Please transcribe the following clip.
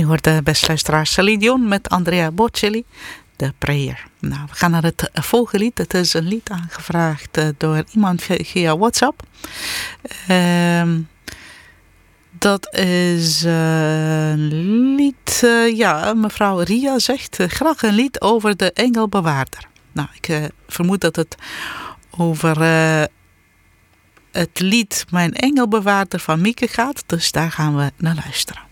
hoort beste luisteraar Celine Dion met Andrea Bocelli, The Prayer. Nou, we gaan naar het volgende lied. Het is een lied aangevraagd door iemand via WhatsApp. Dat is een lied, mevrouw Ria zegt graag een lied over de engelbewaarder. Nou, ik vermoed dat het over het lied Mijn Engelbewaarder van Mieke gaat. Dus daar gaan we naar luisteren.